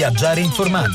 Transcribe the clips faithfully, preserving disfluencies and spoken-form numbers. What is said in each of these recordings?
Viaggiare informati.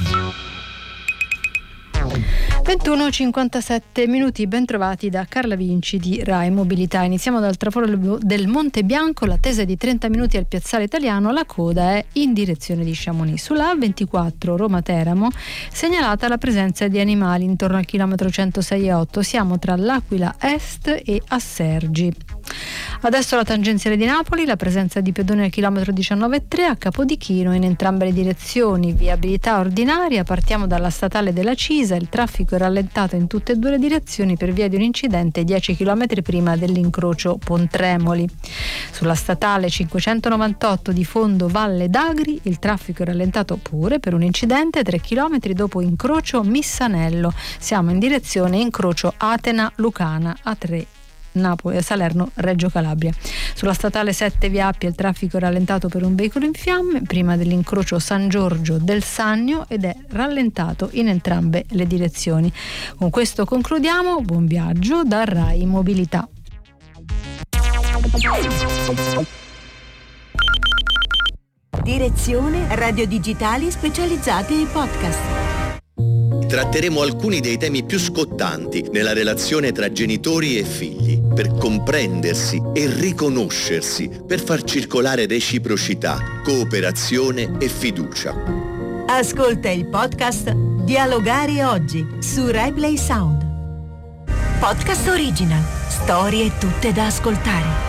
ventuno e cinquantasette minuti, ben trovati da Carla Vinci di Rai Mobilità. Iniziamo dal traforo del Monte Bianco, l'attesa è di trenta minuti al piazzale Italiano, la coda è in direzione di Chamonix. Sulla A ventiquattro Roma-Teramo segnalata la presenza di animali intorno al chilometro centosei e otto, siamo tra l'Aquila Est e Assergi. Adesso la tangenziale di Napoli, la presenza di pedoni al chilometro diciannove e tre, a Capodichino in entrambe le direzioni, viabilità ordinaria, partiamo dalla statale della Cisa, il traffico è rallentato in tutte e due le direzioni per via di un incidente dieci chilometri prima dell'incrocio Pontremoli. Sulla statale cinquecentonovantotto di Fondo Valle d'Agri il traffico è rallentato pure per un incidente tre chilometri dopo incrocio Missanello, siamo in direzione incrocio Atena Lucana A tre Napoli, Salerno, Reggio Calabria. Sulla statale sette via Appia il traffico è rallentato per un veicolo in fiamme prima dell'incrocio San Giorgio del Sannio ed è rallentato in entrambe le direzioni. Con questo concludiamo, buon viaggio da Rai Mobilità. Direzione Radio Digitali specializzate in podcast. Tratteremo alcuni dei temi più scottanti nella relazione tra genitori e figli, per comprendersi e riconoscersi, per far circolare reciprocità, cooperazione e fiducia. Ascolta il podcast Dialogare oggi su RaiPlay Sound. Podcast original, storie tutte da ascoltare.